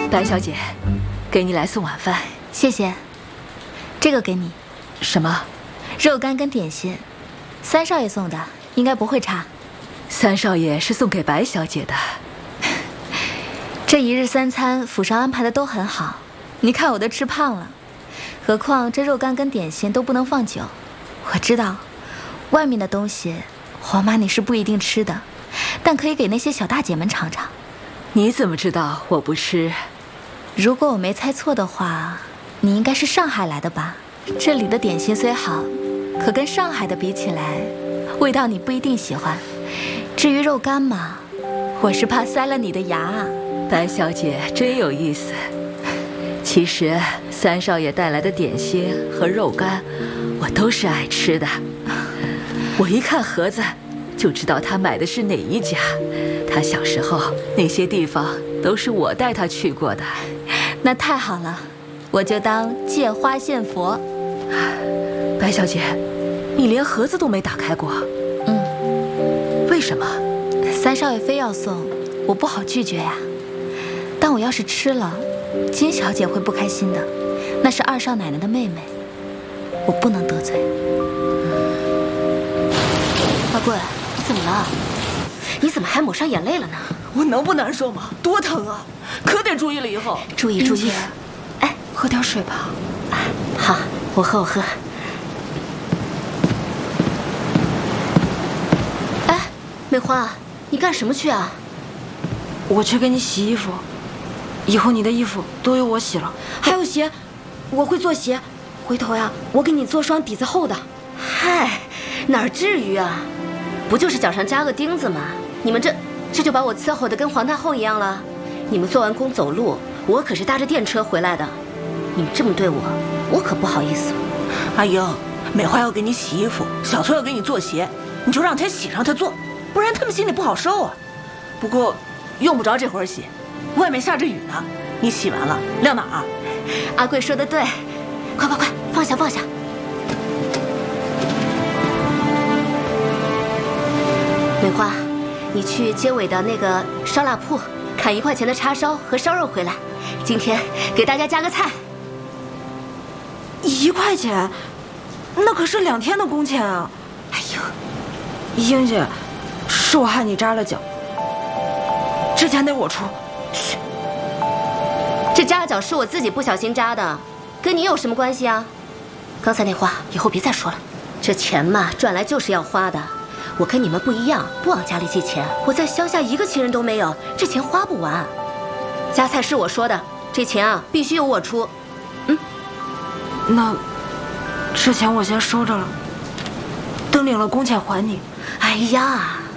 白小姐，给你来送晚饭。 谢谢。这个给你。 什么？ 肉干跟点心，三少爷送的，应该不会差。 三少爷是送给白小姐的。 这一日三餐府上安排的都很好，你看我都吃胖了，何况这肉干跟点心都不能放酒。我知道，外面的东西，皇妈你是不一定吃的，但可以给那些小大姐们尝尝。 你怎么知道我不吃？ 如果我没猜错的话，你应该是上海来的吧？这里的点心虽好，可跟上海的比起来，味道你不一定喜欢。至于肉干嘛，我是怕塞了你的牙啊。 白小姐真有意思。其实三少爷带来的点心和肉干，我都是爱吃的。我一看盒子，就知道他买的是哪一家。他小时候那些地方都是我带他去过的。 那太好了，我就当借花献佛。 白小姐，你连盒子都没打开过？为什么？ 三少爷非要送，我不好拒绝呀。但我要是吃了，金小姐会不开心的，那是二少奶奶的妹妹，我不能得罪。 阿贵，你怎么了？你怎么还抹上眼泪了呢？ 我能不难受吗？多疼啊！可得注意了以后。 注意注意。 哎，喝点水吧。 好，我喝。哎，美花，你干什么去啊？ 我去给你洗衣服，以后你的衣服都由我洗了。 还有鞋，我会做鞋，回头呀，我给你做双底子厚的。嗨，哪至于啊？不就是脚上扎个钉子吗？你们这就把我伺候的跟皇太后一样了。你们做完工走路，我可是搭着电车回来的。你们这么对我，我可不好意思。 阿英，美花要给你洗衣服，小翠要给你做鞋，你就让她洗让她做，不然他们心里不好受啊。不过用不着这会儿洗，外面下着雨呢。你洗完了晾哪儿？ 阿贵说的对，快，放下。美花，你去街尾的那个烧腊铺砍1块钱的叉烧和烧肉回来，今天给大家加个菜。 1块钱，那可是2天的工钱啊！哎呦，英姐，是我害你扎了脚，这钱得我出。 嘘，这扎脚是我自己不小心扎的，跟你有什么关系啊？刚才那话以后别再说了。这钱嘛，赚来就是要花的。我跟你们不一样，不往家里寄钱。我在乡下一个亲人都没有，这钱花不完。加菜是我说的，这钱啊必须由我出。 那这钱我先收着了，等领了工钱还你。 哎呀，